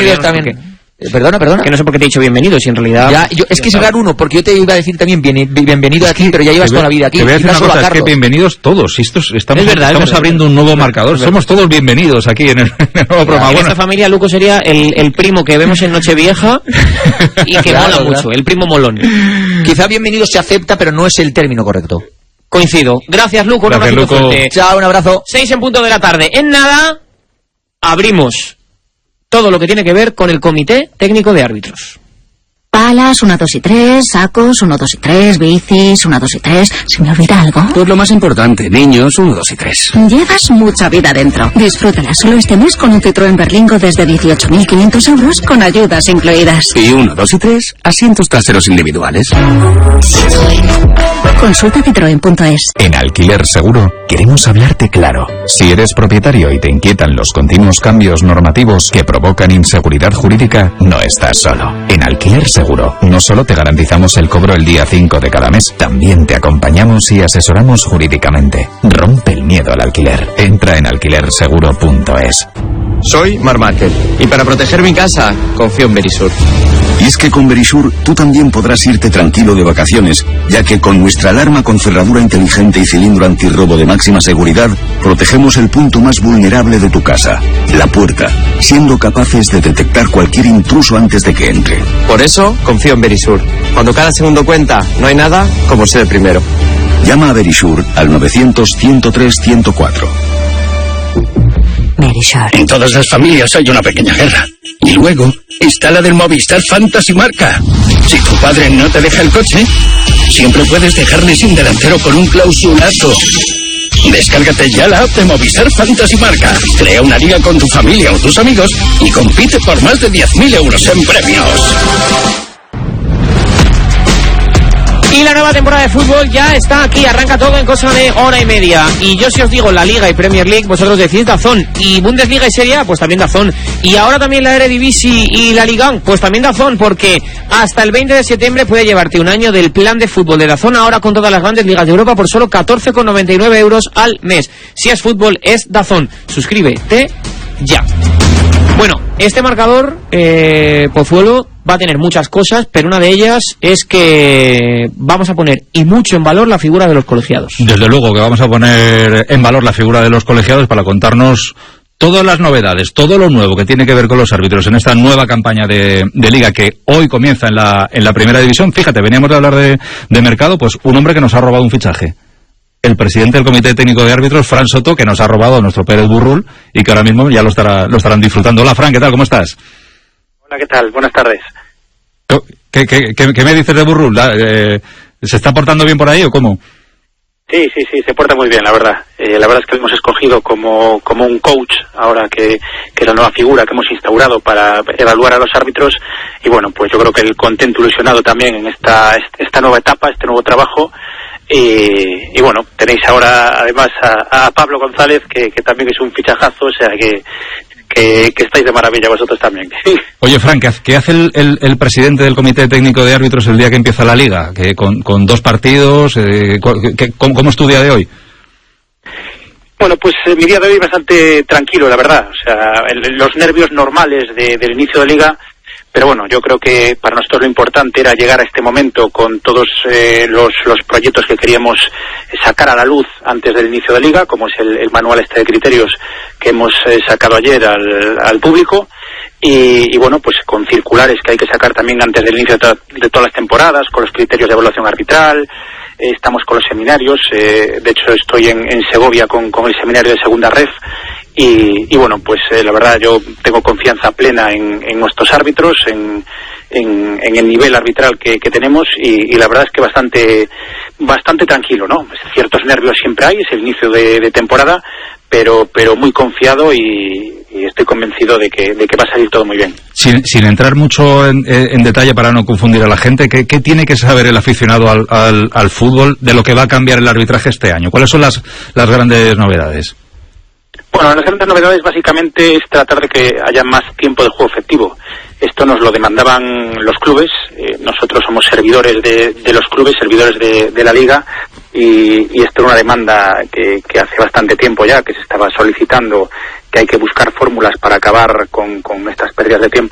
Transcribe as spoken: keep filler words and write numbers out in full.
bienvenidos también. Porque... Perdona, perdona. Que no sé por qué te he dicho bienvenido, si en realidad... Ya, yo, es que es raro uno, porque yo te iba a decir también bien, bienvenido a ti, pero ya llevas toda la vida aquí. Te voy a decir una cosa, es que bienvenidos todos. Estos, estamos es verdad, estamos es verdad, abriendo un nuevo marcador. Somos todos bienvenidos aquí en el, en el nuevo programa. En Bueno. esta familia, Luco sería el, el primo que vemos en Nochevieja y que Claro, mola claro. mucho, el primo molón. Quizá bienvenido se acepta, pero no es el término correcto. Coincido. Gracias, Luco. Un Gracias, abrazo Luco. fuerte. Chao, un abrazo. Seis en punto de la tarde. En nada, abrimos todo lo que tiene que ver con el Comité Técnico de Árbitros. Palas, una, dos y tres, sacos, uno, dos y tres, bicis, una, dos y tres. ¿Se me olvida algo? Pues lo más importante, niños, uno, dos y tres. Llevas mucha vida dentro. Disfrútala solo este mes con un Citroën Berlingo desde dieciocho mil quinientos euros con ayudas incluidas. Y uno, dos y tres, asientos traseros individuales. Consulta citroen punto es. En Alquiler Seguro queremos hablarte claro. Si eres propietario y te inquietan los continuos cambios normativos que provocan inseguridad jurídica, no estás solo. En Alquiler Seguro no solo te garantizamos el cobro el día cinco de cada mes, también te acompañamos y asesoramos jurídicamente. Rompe el miedo al alquiler. Entra en alquiler seguro punto es. Soy Marc Márquez y para proteger mi casa confío en Verisur. Y es que con Verisur tú también podrás irte tranquilo de vacaciones, ya que con nuestra alarma con cerradura inteligente y cilindro antirrobo de máxima seguridad, protegemos el punto más vulnerable de tu casa, la puerta, siendo capaces de detectar cualquier intruso antes de que entre. Por eso confío en Verisur. Cuando cada segundo cuenta, no hay nada como ser el primero. Llama a Verisur al novecientos, ciento tres, ciento cuatro. Verisur. En todas las familias hay una pequeña guerra. Y luego está la del Movistar Fantasy Marca. Si tu padre no te deja el coche, siempre puedes dejarle sin delantero con un clausulazo. Descárgate ya la app de Movistar Fantasy Marca. Crea una liga con tu familia o tus amigos y compite por más de diez mil euros en premios. Y la nueva temporada de fútbol ya está aquí, arranca todo en cosa de hora y media. Y yo si os digo la Liga y Premier League, vosotros decís DAZN. Y Bundesliga y Serie A, pues también DAZN. Y ahora también la Eredivisie y la Liga, pues también DAZN, porque hasta el veinte de septiembre puede llevarte un año del plan de fútbol de DAZN, ahora con todas las grandes ligas de Europa por solo catorce con noventa y nueve euros al mes. Si es fútbol, es DAZN. Suscríbete ya. Bueno, este marcador, eh, Pozuelo, va a tener muchas cosas, pero una de ellas es que vamos a poner y mucho en valor la figura de los colegiados. Desde luego que vamos a poner en valor la figura de los colegiados para contarnos todas las novedades, todo lo nuevo que tiene que ver con los árbitros en esta nueva campaña de, de Liga que hoy comienza en la, en la primera división. Fíjate, veníamos de hablar de, de mercado, pues un hombre que nos ha robado un fichaje. El presidente del Comité Técnico de Árbitros, Fran Soto, que nos ha robado a nuestro Pérez Burrul y que ahora mismo ya lo, estará, lo estarán disfrutando. Hola, Fran, ¿qué tal? ¿Cómo estás? Hola, ¿qué tal? Buenas tardes. ¿Qué, qué, qué, qué me dices de Burrul? Eh, ¿Se está portando bien por ahí o cómo? Sí, sí, sí, se porta muy bien, la verdad. Eh, la verdad es que lo hemos escogido como, como un coach, ahora que, que es la nueva figura que hemos instaurado para evaluar a los árbitros. Y bueno, pues yo creo que el contento, ilusionado también en esta, esta nueva etapa, este nuevo trabajo. Y, y bueno, tenéis ahora además a, a Pablo González, que, que también es un fichajazo, o sea que, que, que estáis de maravilla vosotros también. Oye, Fran, ¿qué, qué hace el, el, el presidente del Comité Técnico de Árbitros el día que empieza la Liga? ¿Que con, con dos partidos? Eh, que, ¿cómo, ¿Cómo es tu día de hoy? Bueno, pues eh, mi día de hoy es bastante tranquilo, la verdad. O sea, el, los nervios normales de, del inicio de Liga. Pero bueno, yo creo que para nosotros lo importante era llegar a este momento con todos eh, los, los proyectos que queríamos sacar a la luz antes del inicio de Liga, como es el, el manual este de criterios que hemos eh, sacado ayer al, al público, y, y bueno, pues con circulares que hay que sacar también antes del inicio de, to de todas las temporadas, con los criterios de evaluación arbitral. Eh, estamos con los seminarios, eh, de hecho estoy en, en Segovia con, con el seminario de Segunda Ref. Y, y bueno, pues eh, la verdad yo tengo confianza plena en, en nuestros árbitros, en, en, en el nivel arbitral que, que tenemos y, y la verdad es que bastante bastante tranquilo, ¿no? Ciertos nervios siempre hay, es el inicio de, de temporada, pero pero muy confiado y, y estoy convencido de que, de que va a salir todo muy bien. Sin, sin entrar mucho en, en detalle para no confundir a la gente, ¿qué, qué tiene que saber el aficionado al, al, al fútbol de lo que va a cambiar el arbitraje este año? ¿Cuáles son las, las grandes novedades? Bueno, las grandes novedades básicamente es tratar de que haya más tiempo de juego efectivo. Esto nos lo demandaban los clubes, eh, nosotros somos servidores de, de los clubes, servidores de, de la Liga, y, y esto era una demanda que, que hace bastante tiempo ya, que se estaba solicitando, que hay que buscar fórmulas para acabar con, con estas pérdidas de tiempo.